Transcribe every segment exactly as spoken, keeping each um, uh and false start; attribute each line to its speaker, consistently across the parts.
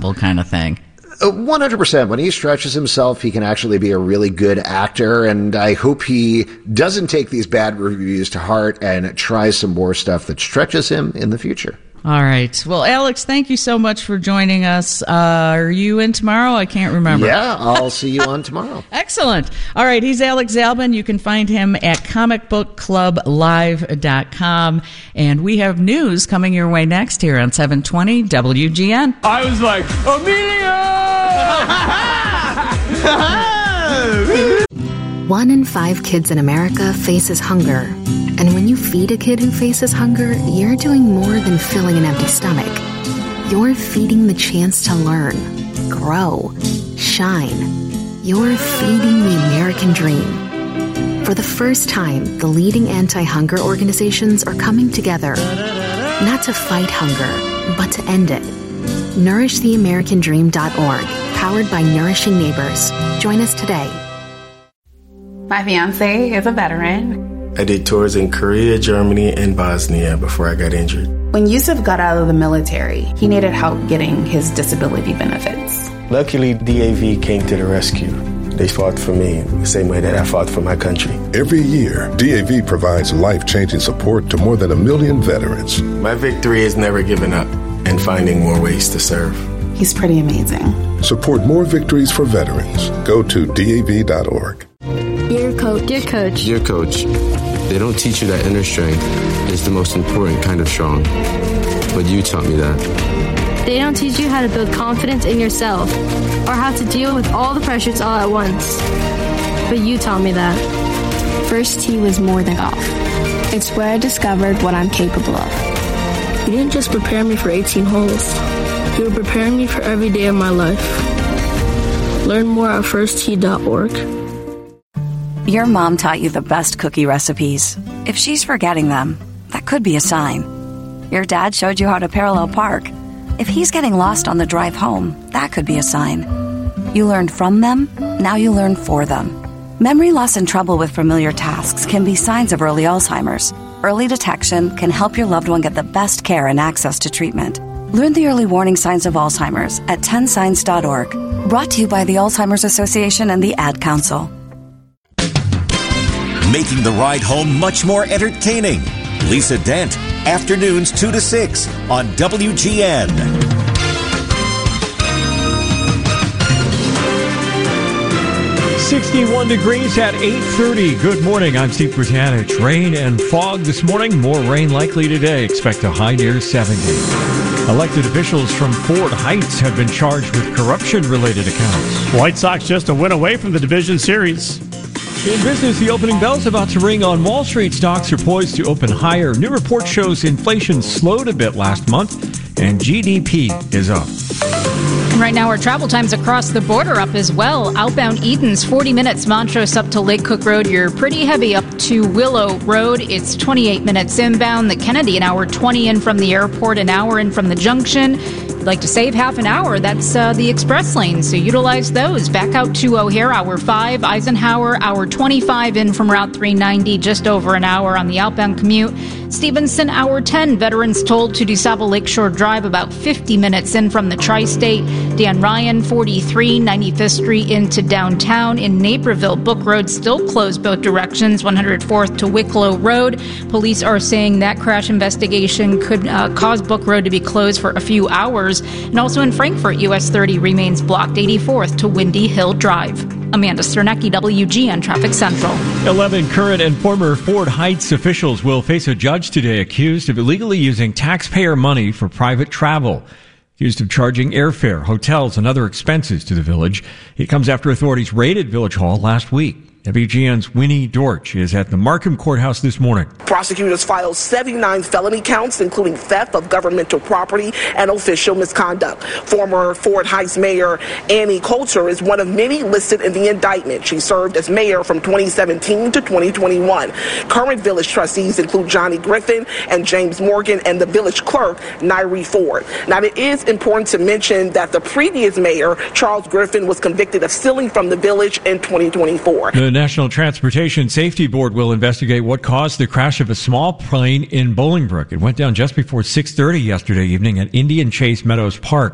Speaker 1: impossible kind of thing.
Speaker 2: one hundred percent. When he stretches himself, he can actually be a really good actor, and I hope he doesn't take these bad reviews to heart and tries some more stuff that stretches him in the future.
Speaker 1: All right. Well, Alex, thank you so much for joining us. Uh, are you in tomorrow? I can't remember.
Speaker 2: Yeah, I'll see you on tomorrow.
Speaker 1: Excellent. All right. He's Alex Zalben. You can find him at comic book club live dot com. And we have news coming your way next here on seven twenty W G N.
Speaker 3: I was like, Amelia!
Speaker 4: One in five kids in America faces hunger. And when you feed a kid who faces hunger, you're doing more than filling an empty stomach. You're feeding the chance to learn, grow, shine. You're feeding the American dream. For the first time, the leading anti-hunger organizations are coming together, not to fight hunger, but to end it. nourish the american dream dot org, powered by Nourishing Neighbors. Join us today.
Speaker 5: My fiance is a veteran.
Speaker 6: I did tours in Korea, Germany, and Bosnia before I got injured.
Speaker 5: When Yusuf got out of the military, he needed help getting his disability benefits.
Speaker 6: Luckily, D A V came to the rescue. They fought for me the same way that I fought for my country.
Speaker 7: Every year, D A V provides life-changing support to more than a million veterans.
Speaker 6: My victory is never giving up and finding more ways to serve.
Speaker 5: He's pretty amazing.
Speaker 7: Support more victories for veterans. Go to D A V dot org.
Speaker 8: Dear Coach. Dear Coach.
Speaker 9: Dear Coach, they don't teach you that inner strength is the most important kind of strong. But you taught me that.
Speaker 8: They don't teach you how to build confidence in yourself or how to deal with all the pressures all at once. But you taught me that.
Speaker 10: First tee was more than golf. It's where I discovered what I'm capable of.
Speaker 11: You didn't just prepare me for eighteen holes. You were preparing me for every day of my life. Learn more at first tee dot org.
Speaker 12: Your mom taught you the best cookie recipes. If she's forgetting them, that could be a sign. Your dad showed you how to parallel park. If he's getting lost on the drive home, that could be a sign. You learned from them, now you learn for them. Memory loss and trouble with familiar tasks can be signs of early Alzheimer's. Early detection can help your loved one get the best care and access to treatment. Learn the early warning signs of Alzheimer's at ten signs dot org. Brought to you by the Alzheimer's Association and the Ad Council.
Speaker 13: Making the ride home much more entertaining. Lisa Dent, afternoons two to six on W G N.
Speaker 14: sixty-one degrees at eight thirty. Good morning. I'm Steve Britanich. Rain and fog this morning. More rain likely today. Expect a high near seventy. Elected officials from Ford Heights have been charged with corruption-related accounts.
Speaker 15: White Sox just a win away from the division series.
Speaker 14: In business, the opening bell's about to ring on Wall Street. Stocks are poised to open higher. New report shows inflation slowed a bit last month, and G D P is up.
Speaker 16: Right now, our travel times across the border up as well. Outbound Edens, forty minutes. Montrose up to Lake Cook Road. You're pretty heavy up to Willow Road. It's twenty-eight minutes inbound. The Kennedy, an hour twenty in from the airport, an hour in from the junction. If you'd like to save half an hour, that's uh, the express lane, so utilize those. Back out to O'Hare, hour five. Eisenhower, hour twenty-five in from Route three ninety, just over an hour on the outbound commute. Stevenson, hour ten. Veterans told to DeSable Lakeshore Drive, about fifty minutes in from the Tri-State. Dan Ryan, forty-three, ninety-fifth Street into downtown. In Naperville, Book Road still closed both directions, one hundred fourth to Wicklow Road. Police are saying that crash investigation could uh, cause Book Road to be closed for a few hours. And also in Frankfort, U S thirty remains blocked, eighty-fourth to Windy Hill Drive. Amanda Sternecki, W G N Traffic Central.
Speaker 14: eleven current and former Ford Heights officials will face a judge today accused of illegally using taxpayer money for private travel. Accused of charging airfare, hotels, and other expenses to the village. It comes after authorities raided Village Hall last week. W G N's Winnie Dortch is at the Markham Courthouse this morning.
Speaker 17: Prosecutors filed seventy-nine felony counts, including theft of governmental property and official misconduct. Former Ford Heights Mayor Annie Coulter is one of many listed in the indictment. She served as mayor from twenty seventeen to twenty twenty-one. Current village trustees include Johnny Griffin and James Morgan, and the village clerk, Nairi Ford. Now, it is important to mention that the previous mayor, Charles Griffin, was convicted of stealing from the village in twenty twenty-four.
Speaker 14: The National Transportation Safety Board will investigate what caused the crash of a small plane in Bolingbrook. It went down just before six thirty yesterday evening at Indian Chase Meadows Park.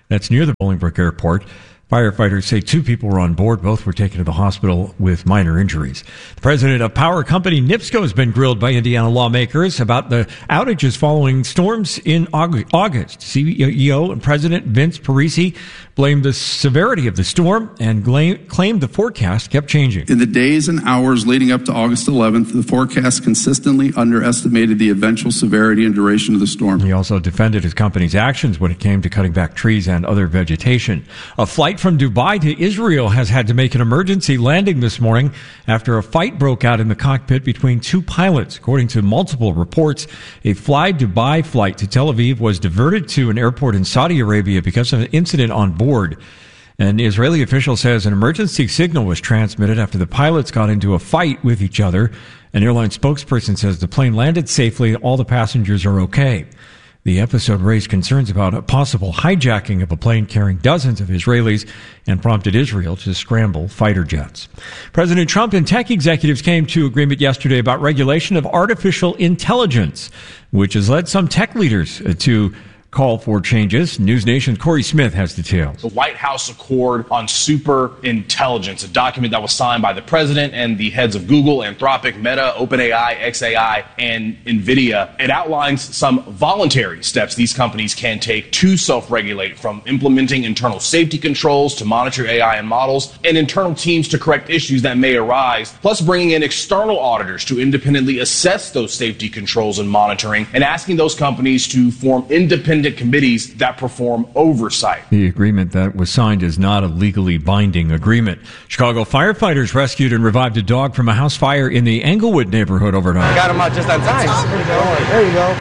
Speaker 14: That's near the Bolingbrook Airport. Firefighters say two people were on board. Both were taken to the hospital with minor injuries. The president of power company NIPSCO has been grilled by Indiana lawmakers about the outages following storms in August. C E O and President Vince Parisi blamed the severity of the storm and claimed the forecast kept changing.
Speaker 3: In the days and hours leading up to August eleventh, the forecast consistently underestimated the eventual severity and duration of the storm.
Speaker 14: He also defended his company's actions when it came to cutting back trees and other vegetation. A flight from Dubai to Israel has had to make an emergency landing this morning after a fight broke out in the cockpit between two pilots. According to multiple reports, a Fly Dubai flight to Tel Aviv was diverted to an airport in Saudi Arabia because of an incident on board. An Israeli official says an emergency signal was transmitted after the pilots got into a fight with each other. An airline spokesperson says the plane landed safely and all the passengers are okay. The episode raised concerns about a possible hijacking of a plane carrying dozens of Israelis and prompted Israel to scramble fighter jets. President Trump and tech executives came to agreement yesterday about regulation of artificial intelligence, which has led some tech leaders to call for changes. News Nation's Corey Smith has details.
Speaker 18: The White House Accord on Super Intelligence, a document that was signed by the president and the heads of Google, Anthropic, Meta, OpenAI, X A I, and NVIDIA. It outlines some voluntary steps these companies can take to self-regulate, from implementing internal safety controls to monitor A I and models, and internal teams to correct issues that may arise, plus bringing in external auditors to independently assess those safety controls and monitoring, and asking those companies to form independent committees that perform oversight.
Speaker 14: The agreement that was signed is not a legally binding agreement. Chicago firefighters rescued and revived a dog from a house fire in the Englewood neighborhood overnight.
Speaker 19: Got him out just on time. There you go. There you go.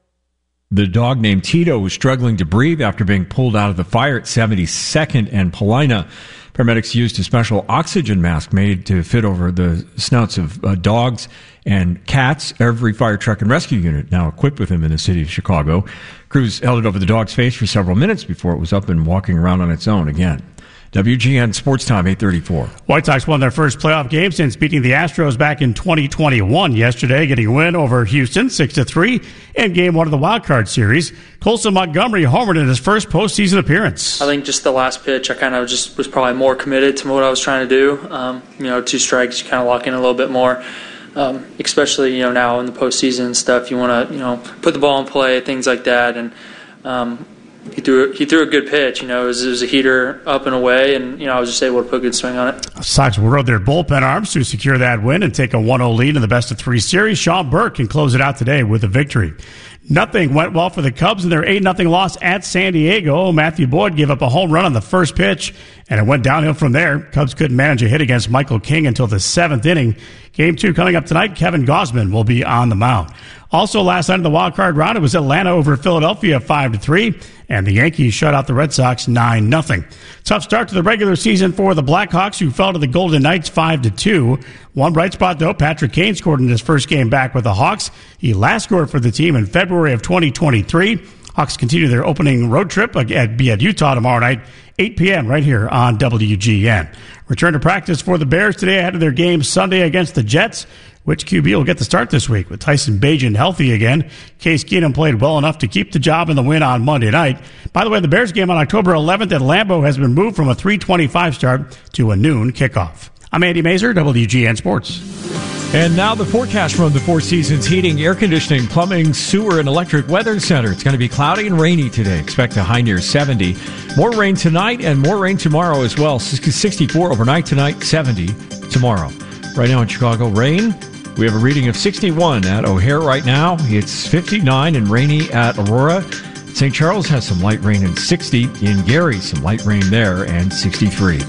Speaker 14: The dog named Tito was struggling to breathe after being pulled out of the fire at seventy-second and Paulina. Paramedics used a special oxygen mask made to fit over the snouts of uh, dogs and cats. Every fire truck and rescue unit now equipped with them in the city of Chicago. Crews held it over the dog's face for several minutes before it was up and walking around on its own again. W G N Sports Time, eight thirty-four.
Speaker 15: White Sox won their first playoff game since beating the Astros back in twenty twenty-one yesterday, getting a win over Houston six to three in game one of the wild card series. Colson Montgomery homered in his first postseason appearance.
Speaker 20: I think just the last pitch, I kind of just was probably more committed to what I was trying to do. Um, you know, two strikes, you kind of lock in a little bit more. Um, especially, you know, now in the postseason and stuff, you want to, you know, put the ball in play, things like that. And um, he threw he threw a good pitch. You know, it was, it was a heater up and away, and you know, I was just able to put a good swing on it.
Speaker 15: Sox rode their bullpen arms to secure that win and take a one oh lead in the best of three series. Sean Burke can close it out today with a victory. Nothing went well for the Cubs in their eight nothing loss at San Diego. Matthew Boyd gave up a home run on the first pitch, and it went downhill from there. Cubs couldn't manage a hit against Michael King until the seventh inning. Game two coming up tonight. Kevin Gausman will be on the mound. Also last night in the wild card round, it was Atlanta over Philadelphia five to three, and the Yankees shut out the Red Sox nine nothing. Tough start to the regular season for the Blackhawks, who fell to the Golden Knights five to two. One bright spot, though, Patrick Kane scored in his first game back with the Hawks. He last scored for the team in February of twenty twenty-three. Hawks continue their opening road trip at, be at Utah tomorrow night, eight p.m. right here on W G N. Return to practice for the Bears today ahead of their game Sunday against the Jets. Which Q B will get the start this week? With Tyson Bagent healthy again, Case Keenum played well enough to keep the job in the win on Monday night. By the way, the Bears game on October eleventh at Lambeau has been moved from a three twenty-five start to a noon kickoff. I'm Andy Mazer, W G N Sports.
Speaker 14: And now the forecast from the Four Seasons Heating, Air Conditioning, Plumbing, Sewer, and Electric Weather Center. It's going to be cloudy and rainy today. Expect a high near seventy. More rain tonight and more rain tomorrow as well. sixty-four overnight tonight, seventy tomorrow. Right now in Chicago, rain. We have a reading of sixty-one at O'Hare right now. It's fifty-nine and rainy at Aurora. Saint Charles has some light rain and sixty. In Gary, some light rain there and sixty-three.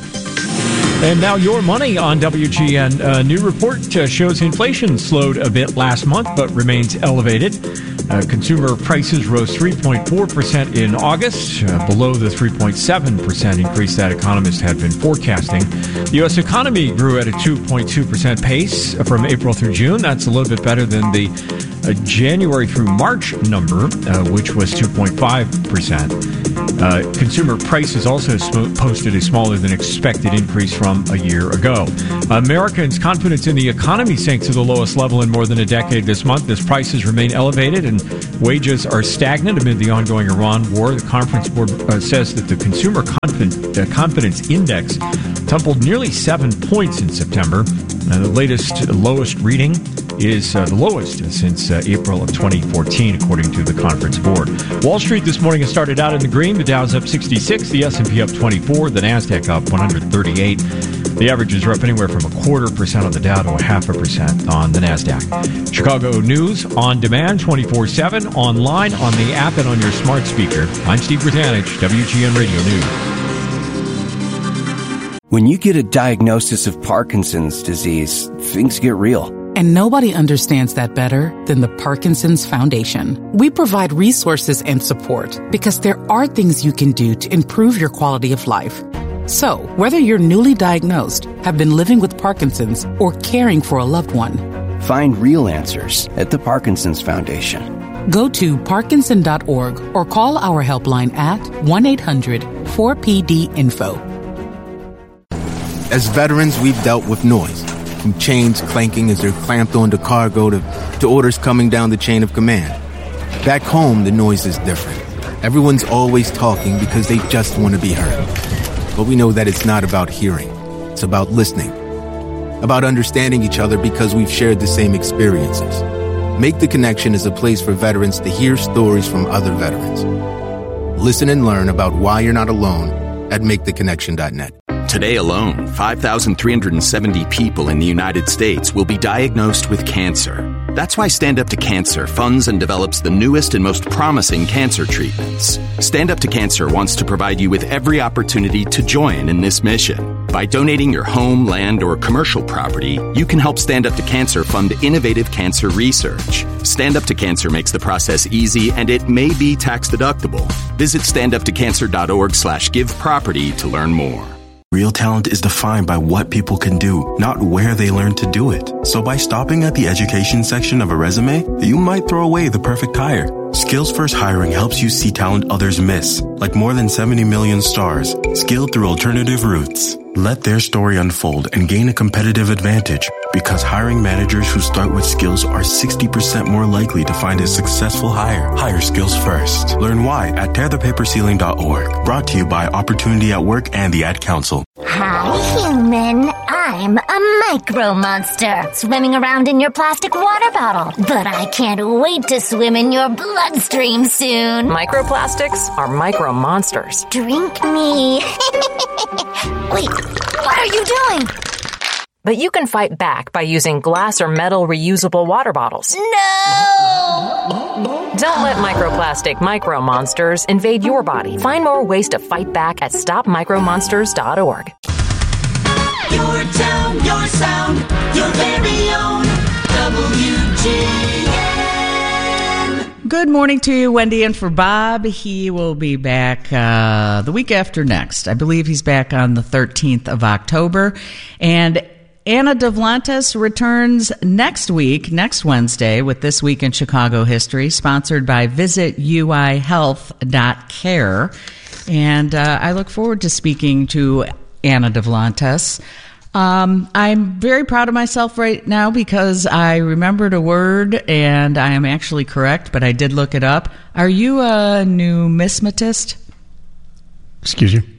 Speaker 14: And now your money on W G N. A new report uh, shows inflation slowed a bit last month but remains elevated. Uh, consumer prices rose three point four percent in August, uh, below the three point seven percent increase that economists had been forecasting. The U S economy grew at a two point two percent pace from April through June. That's a little bit better than the uh, January through March number, uh, which was two point five percent. Uh, consumer prices also sm- posted a smaller than expected increase from a year ago. Americans' confidence in the economy sank to the lowest level in more than a decade this month as prices remain elevated and wages are stagnant amid the ongoing Iran war. The Conference Board uh, says that the Consumer Confidence, uh, Confidence Index tumbled nearly seven points in September. Uh, the latest lowest reading is uh, the lowest since uh, April of twenty fourteen, according to the Conference Board. Wall Street this morning has started out in the green. The Dow's up sixty-six, the S and P up twenty-four, the NASDAQ up one hundred thirty-eight. The averages are up anywhere from a quarter percent on the Dow to a half a percent on the NASDAQ. Chicago News on demand, twenty-four seven, online, on the app, and on your smart speaker. I'm Steve Brzanich, W G N Radio News.
Speaker 21: When you get a diagnosis of Parkinson's disease, things get real.
Speaker 22: And nobody understands that better than the Parkinson's Foundation. We provide resources and support because there are things you can do to improve your quality of life. So, whether you're newly diagnosed, have been living with Parkinson's, or caring for a loved one,
Speaker 21: find real answers at the Parkinson's Foundation.
Speaker 22: Go to parkinson dot org or call our helpline at one eight hundred four P D info.
Speaker 23: As veterans, we've dealt with noise. From chains clanking as they're clamped onto cargo to, to orders coming down the chain of command. Back home, the noise is different. Everyone's always talking because they just want to be heard. But we know that it's not about hearing. It's about listening. About understanding each other because we've shared the same experiences. Make the Connection is a place for veterans to hear stories from other veterans. Listen and learn about why you're not alone at make the connection dot net.
Speaker 24: Today alone, five thousand three hundred seventy people in the United States will be diagnosed with cancer. That's why Stand Up to Cancer funds and develops the newest and most promising cancer treatments. Stand Up to Cancer wants to provide you with every opportunity to join in this mission. By donating your home, land, or commercial property, you can help Stand Up to Cancer fund innovative cancer research. Stand Up to Cancer makes the process easy, and it may be tax deductible. Visit stand up to cancer dot org slash give property to learn more.
Speaker 25: Real talent is defined by what people can do, not where they learn to do it. So by stopping at the education section of a resume, you might throw away the perfect hire. Skills First Hiring helps you see talent others miss, like more than seventy million stars, skilled through alternative routes. Let their story unfold and gain a competitive advantage, because hiring managers who start with skills are sixty percent more likely to find a successful hire. Hire skills first. Learn why at tear the paper ceiling dot org. Brought to you by Opportunity at Work and the Ad Council.
Speaker 26: Hi, human. I'm a micro monster swimming around in your plastic water bottle. But I can't wait to swim in your bloodstream soon.
Speaker 27: Microplastics are micro monsters.
Speaker 26: Drink me. Wait, what are you doing?
Speaker 27: But you can fight back by using glass or metal reusable water bottles.
Speaker 26: No!
Speaker 27: Don't let microplastic micro monsters invade your body. Find more ways to fight back at stop micro monsters dot org.
Speaker 28: Your town, your sound, your very own W G N.
Speaker 1: Good morning to you, Wendy, and for Bob. He will be back uh, the week after next. I believe he's back on the thirteenth of October. And Anna Devlantis returns next week, next Wednesday, with This Week in Chicago History, sponsored by visit U I health dot care. And uh, I look forward to speaking to Anna Devlantis. Um, I'm very proud of myself right now because I remembered a word and I am actually correct, but I did look it up. Are you a numismatist?
Speaker 15: Excuse you?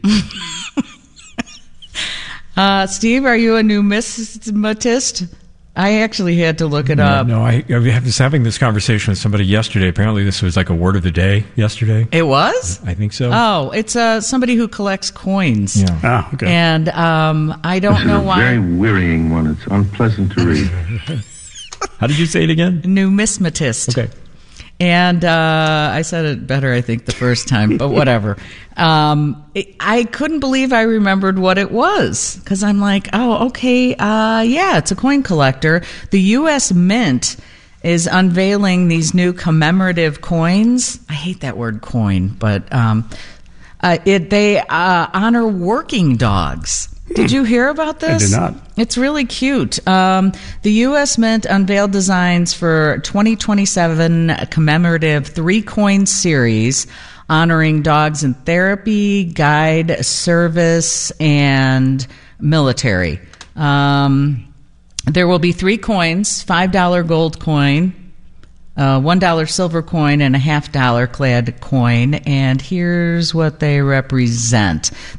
Speaker 1: uh, Steve, are you a numismatist? I actually had to look it
Speaker 14: no,
Speaker 1: up.
Speaker 14: No, I, I was having this conversation with somebody yesterday. Apparently this was like a word of the day yesterday.
Speaker 1: It was?
Speaker 14: I think so.
Speaker 1: Oh, it's uh, somebody who collects coins.
Speaker 14: Yeah.
Speaker 15: Ah, okay.
Speaker 1: And um, I don't
Speaker 29: this
Speaker 1: know
Speaker 29: is a
Speaker 1: why.
Speaker 29: Very wearying one. It's unpleasant to read.
Speaker 14: How did you say it again?
Speaker 1: Numismatist.
Speaker 14: Okay.
Speaker 1: And uh, I said it better, I think, the first time, but whatever. um, it, I couldn't believe I remembered what it was, because I'm like, oh, okay, uh, yeah, it's a coin collector. The U S Mint is unveiling these new commemorative coins. I hate that word coin, but um, uh, it they uh, honor working dogs. Did you hear about this?
Speaker 15: I did not.
Speaker 1: It's really cute. Um, the U S Mint unveiled designs for twenty twenty-seven commemorative three-coin series, honoring dogs in therapy, guide service, and military. Um, there will be three coins, five dollar gold coin, a one dollar silver coin, and a half dollar clad coin. And here's what they represent.